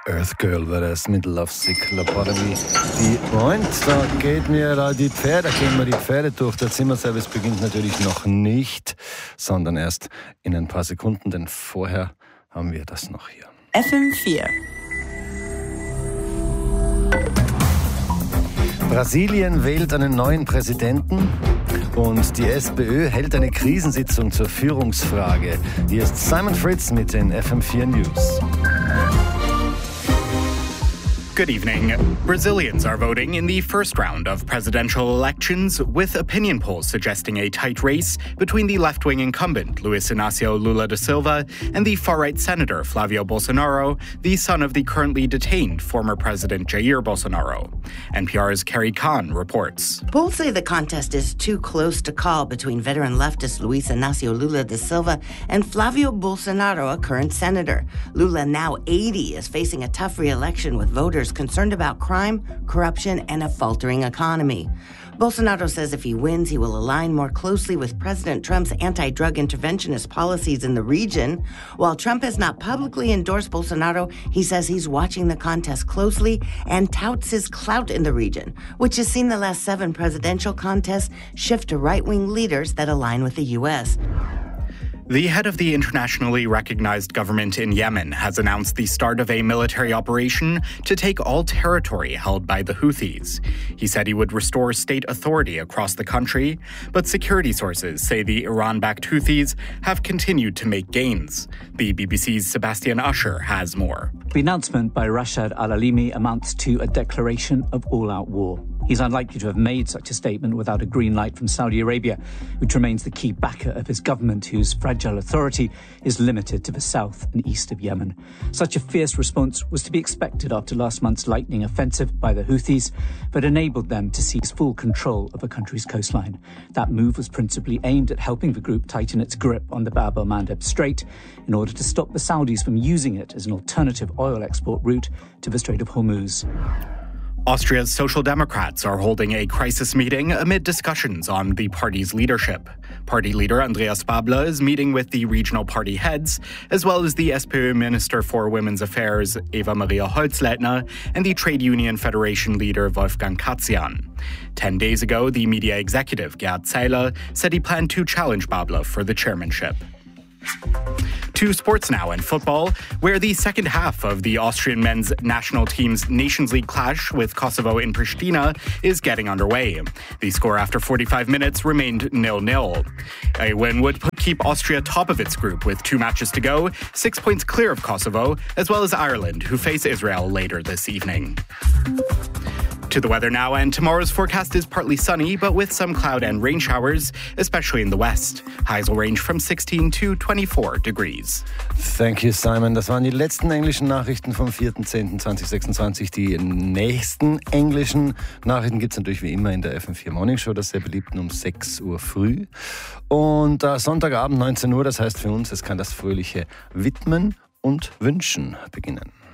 Earth Girl war das mit Love Sick Lobotomy. Da gehen wir die Pferde durch. Der Zimmerservice beginnt natürlich noch nicht, sondern erst in ein paar Sekunden, denn vorher haben wir das noch hier. FM4. Brasilien wählt einen neuen Präsidenten und die SPÖ hält eine Krisensitzung zur Führungsfrage. Hier ist Simon Fritz mit den FM4 News. Good evening. Brazilians are voting in the first round of presidential elections, with opinion polls suggesting a tight race between the left-wing incumbent Luiz Inácio Lula da Silva and the far-right senator Flavio Bolsonaro, the son of the currently detained former president Jair Bolsonaro. NPR's Carrie Kahn reports. Polls say the contest is too close to call between veteran leftist Luiz Inácio Lula da Silva and Flavio Bolsonaro, a current senator. Lula, now 80, is facing a tough re-election with voters concerned about crime, corruption, and a faltering economy. Bolsonaro says if he wins, he will align more closely with President Trump's anti-drug interventionist policies in the region. While Trump has not publicly endorsed Bolsonaro, he says he's watching the contest closely and touts his clout in the region, which has seen the last 7 presidential contests shift to right-wing leaders that align with the U.S. The head of the internationally recognized government in Yemen has announced the start of a military operation to take all territory held by the Houthis. He said he would restore state authority across the country, but security sources say the Iran-backed Houthis have continued to make gains. The BBC's Sebastian Usher has more. The announcement by Rashad al-Alimi amounts to a declaration of all-out war. He's unlikely to have made such a statement without a green light from Saudi Arabia, which remains the key backer of his government, whose fragile authority is limited to the south and east of Yemen. Such a fierce response was to be expected after last month's lightning offensive by the Houthis that enabled them to seize full control of the country's coastline. That move was principally aimed at helping the group tighten its grip on the Bab el-Mandeb Strait in order to stop the Saudis from using it as an alternative oil export route to the Strait of Hormuz. Austria's Social Democrats are holding a crisis meeting amid discussions on the party's leadership. Party leader Andreas Babler is meeting with the regional party heads, as well as the SPÖ Minister for Women's Affairs Eva Maria Holzleitner and the Trade Union Federation leader Wolfgang Katzian. 10 days ago, the media executive Gerd Zeiler said he planned to challenge Babler for the chairmanship. To sports now and football, where the second half of the Austrian men's national team's Nations League clash with Kosovo in Pristina is getting underway. The score after 45 minutes remained 0-0. A win would keep Austria top of its group with 2 matches to go, 6 points clear of Kosovo, as well as Ireland, who face Israel later this evening. To the weather now, and tomorrow's forecast is partly sunny, but with some cloud and rain showers, especially in the west. Highs will range from 16 to 24 degrees. Thank you, Simon. Das waren die letzten englischen Nachrichten vom 4.10.2026. Die nächsten englischen Nachrichten gibt es natürlich wie immer in der FM4 Morning Show, das sehr beliebten um 6 Uhr früh. Und Sonntagabend 19 Uhr, das heißt für uns, es kann das fröhliche Widmen und Wünschen beginnen.